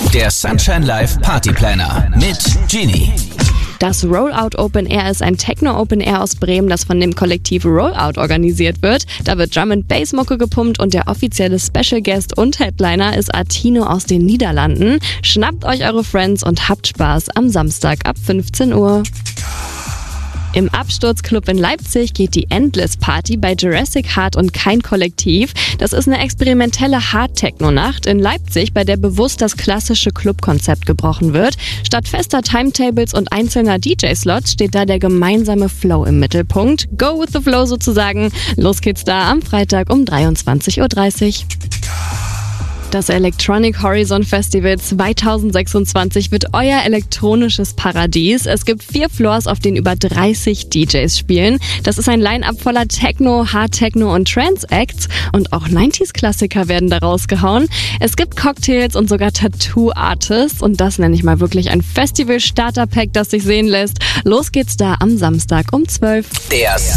Der Sunshine Live Party Planner mit Genie. Das Rollout Open Air ist ein Techno-Open Air aus Bremen, das von dem Kollektiv Rollout organisiert wird. Da wird Drum-and-Bass-Mucke gepumpt und der offizielle Special Guest und Headliner ist Artino aus den Niederlanden. Schnappt euch eure Friends und habt Spaß am Samstag ab 15 Uhr. Im Absturzclub in Leipzig geht die Endless Party bei Jurassic Heart und kein Kollektiv. Das ist eine experimentelle Hard-Techno-Nacht in Leipzig, bei der bewusst das klassische Clubkonzept gebrochen wird. Statt fester Timetables und einzelner DJ-Slots steht da der gemeinsame Flow im Mittelpunkt. Go with the flow sozusagen. Los geht's da am Freitag um 23:30 Uhr. Das Electronic Horizon Festival 2026 wird euer elektronisches Paradies. Es gibt 4 Floors, auf denen über 30 DJs spielen. Das ist ein Line-Up voller Techno, Hard-Techno und Trance-Acts. Und auch 90s-Klassiker werden da rausgehauen. Es gibt Cocktails und sogar Tattoo-Artists. Und das nenne ich mal wirklich ein Festival-Starter-Pack, das sich sehen lässt. Los geht's da am Samstag um 12. Der